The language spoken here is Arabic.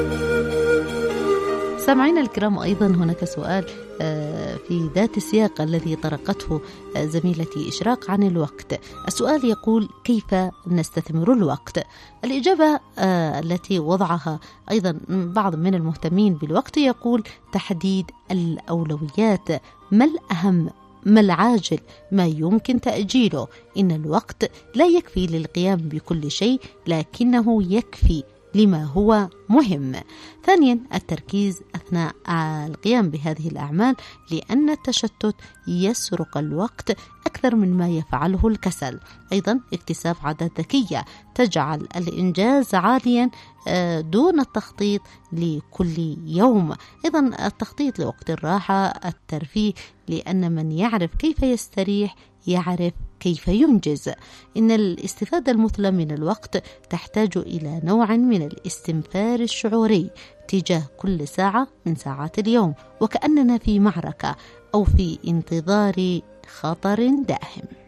سامعينا الكرام، أيضا هناك سؤال في ذات السياق الذي طرقته زميلتي إشراق عن الوقت. السؤال يقول: كيف نستثمر الوقت؟ الإجابة التي وضعها أيضا بعض من المهتمين بالوقت يقول: تحديد الأولويات. ما الأهم؟ ما العاجل؟ ما يمكن تأجيله؟ إن الوقت لا يكفي للقيام بكل شيء، لكنه يكفي لما هو مهم. ثانيا، التركيز أثناء القيام بهذه الأعمال، لأن التشتت يسرق الوقت أكثر من ما يفعله الكسل. أيضا اكتساب عادات ذكية تجعل الإنجاز عاليا دون التخطيط لكل يوم. أيضا التخطيط لوقت الراحة، الترفيه، لأن من يعرف كيف يستريح يعرف كيف ينجز. إن الاستفادة المثلى من الوقت تحتاج إلى نوع من الاستنفار الشعوري تجاه كل ساعة من ساعات اليوم، وكأننا في معركة أو في انتظار خطر داهم.